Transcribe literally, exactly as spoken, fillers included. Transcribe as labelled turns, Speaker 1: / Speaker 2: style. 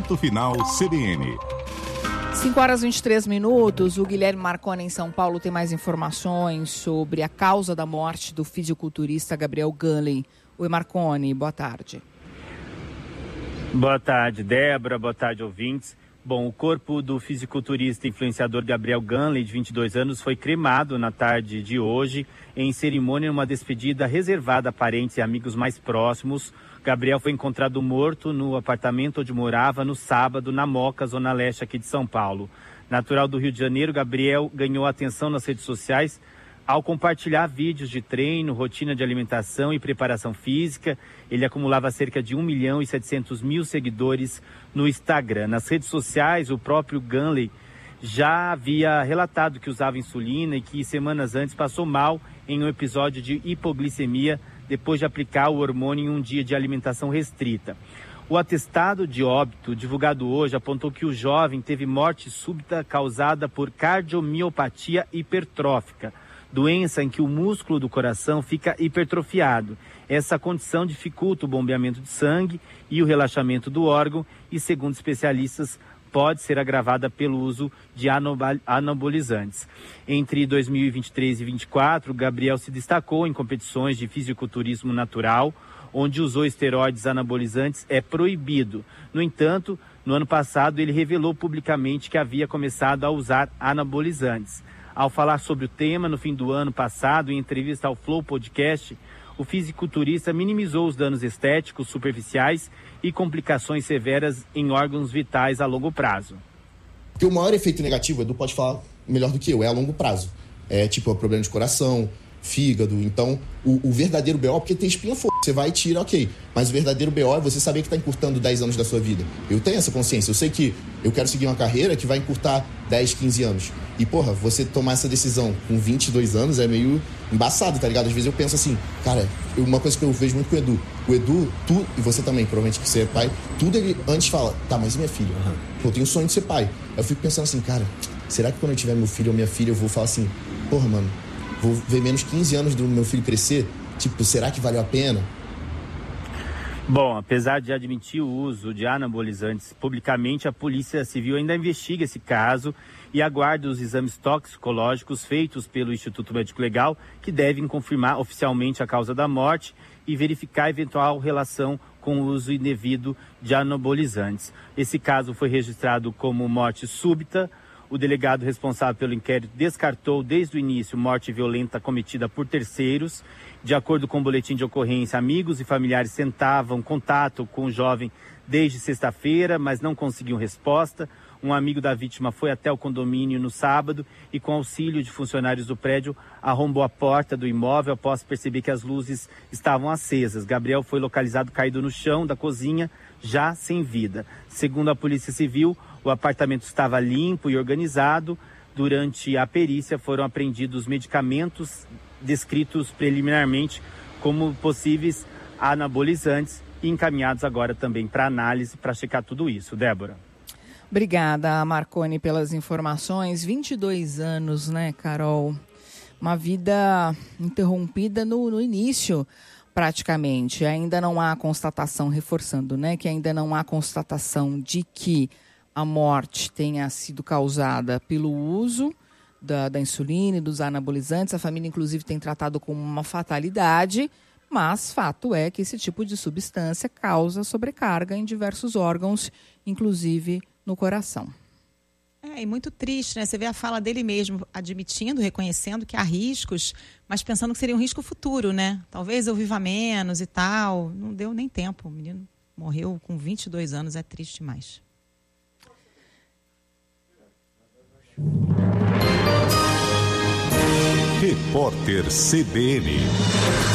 Speaker 1: Ponto Final C B N.
Speaker 2: cinco horas e vinte e três minutos. O Guilherme Marconi, em São Paulo, tem mais informações sobre a causa da morte do fisiculturista Gabriel Ganley. Oi, Marconi, boa tarde.
Speaker 3: Boa tarde, Débora. Boa tarde, ouvintes. Bom, o corpo do fisiculturista e influenciador Gabriel Ganley, de vinte e dois anos, foi cremado na tarde de hoje em cerimônia numa despedida reservada a parentes e amigos mais próximos. Gabriel foi encontrado morto no apartamento onde morava no sábado, na Moca, zona leste aqui de São Paulo. Natural do Rio de Janeiro, Gabriel ganhou atenção nas redes sociais ao compartilhar vídeos de treino, rotina de alimentação e preparação física. Ele acumulava cerca de um milhão e setecentos mil seguidores no Instagram. Nas redes sociais, o próprio Ganley já havia relatado que usava insulina e que semanas antes passou mal em um episódio de hipoglicemia depois de aplicar o hormônio em um dia de alimentação restrita. O atestado de óbito divulgado hoje apontou que o jovem teve morte súbita causada por cardiomiopatia hipertrófica, doença em que o músculo do coração fica hipertrofiado. Essa condição dificulta o bombeamento de sangue e o relaxamento do órgão e, segundo especialistas, pode ser agravada pelo uso de anabolizantes. Entre dois mil e vinte e três e dois mil e vinte e quatro, Gabriel se destacou em competições de fisiculturismo natural, onde usou esteroides anabolizantes é proibido. No entanto, no ano passado, ele revelou publicamente que havia começado a usar anabolizantes. Ao falar sobre o tema no fim do ano passado, em entrevista ao Flow Podcast, o fisiculturista minimizou os danos estéticos superficiais e complicações severas em órgãos vitais a longo prazo.
Speaker 4: Porque o maior efeito negativo, Edu pode falar melhor do que eu, é a longo prazo. É tipo é problema de coração, fígado. Então, o, o verdadeiro B O, porque tem espinha, foda, você vai e tira, ok. Mas o verdadeiro B O é você saber que está encurtando dez anos da sua vida. Eu tenho essa consciência. Eu sei que eu quero seguir uma carreira que vai encurtar dez, quinze anos. E, porra, você tomar essa decisão com vinte e dois anos é meio embaçado, tá ligado? Às vezes eu penso assim, cara, uma coisa que eu vejo muito com o Edu. O Edu, tu, e você também, provavelmente que você é pai, tudo ele antes fala, tá, mas e minha filha? Uhum. Eu tenho o sonho de ser pai. Eu fico pensando assim, cara, será que quando eu tiver meu filho ou minha filha, eu vou falar assim, porra, mano, vou ver menos quinze anos do meu filho crescer? Tipo, será que valeu a pena?
Speaker 3: Bom, apesar de admitir o uso de anabolizantes publicamente, a Polícia Civil ainda investiga esse caso e aguarda os exames toxicológicos feitos pelo Instituto Médico Legal, que devem confirmar oficialmente a causa da morte e verificar eventual relação com o uso indevido de anabolizantes. Esse caso foi registrado como morte súbita. O delegado responsável pelo inquérito descartou desde o início morte violenta cometida por terceiros. De acordo com o boletim de ocorrência, amigos e familiares tentavam contato com o jovem desde sexta-feira, mas não conseguiam resposta. Um amigo da vítima foi até o condomínio no sábado e, com auxílio de funcionários do prédio, arrombou a porta do imóvel após perceber que as luzes estavam acesas. Gabriel foi localizado caído no chão da cozinha, já sem vida. Segundo a Polícia Civil, o apartamento estava limpo e organizado. Durante a perícia foram apreendidos medicamentos descritos preliminarmente como possíveis anabolizantes e encaminhados agora também para análise para checar tudo isso. Débora.
Speaker 2: Obrigada, Marconi, pelas informações. vinte e dois anos, né, Carol? Uma vida interrompida no, no início, praticamente. Ainda não há constatação, reforçando, né, que ainda não há constatação de que a morte tenha sido causada pelo uso da, da insulina e dos anabolizantes. A família, inclusive, tem tratado como uma fatalidade, mas fato é que esse tipo de substância causa sobrecarga em diversos órgãos, inclusive no coração.
Speaker 5: É, e muito triste, né? Você vê a fala dele mesmo, admitindo, reconhecendo que há riscos, mas pensando que seria um risco futuro, né? Talvez eu viva menos e tal. Não deu nem tempo. O menino morreu com vinte e dois anos, é triste demais.
Speaker 1: Repórter C B N.